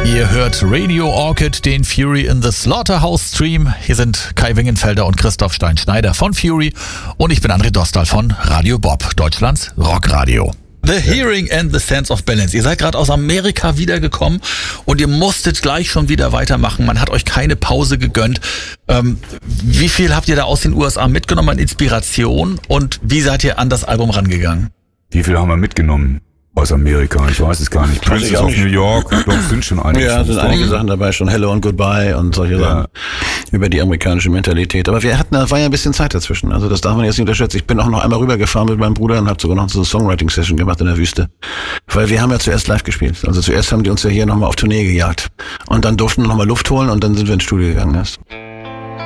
Ihr hört Radio Orchid, den Fury in the Slaughterhouse Stream. Hier sind Kai Wingenfelder und Christoph Stein-Schneider von Fury und ich bin André Dostal von Radio Bob, Deutschlands Rockradio. The Hearing and the Sense of Balance. Ihr seid gerade aus Amerika wiedergekommen und ihr musstet gleich schon wieder weitermachen. Man hat euch keine Pause gegönnt. Wie viel habt ihr da aus den USA mitgenommen an Inspiration und wie seid ihr an das Album rangegangen? Wie viel haben wir mitgenommen aus Amerika? Ich weiß es gar nicht. Princess of New York, doch, sind schon einige. Ja, sind einige Sachen dabei, schon Hello and Goodbye und solche Sachen über die amerikanische Mentalität. Aber da war ja ein bisschen Zeit dazwischen. Also das darf man jetzt nicht unterschätzen. Ich bin auch noch einmal rübergefahren mit meinem Bruder und habe sogar noch so eine Songwriting-Session gemacht in der Wüste. Weil wir haben ja zuerst live gespielt. Also zuerst haben die uns ja hier nochmal auf Tournee gejagt. Und dann durften wir nochmal Luft holen und dann sind wir ins Studio gegangen erst.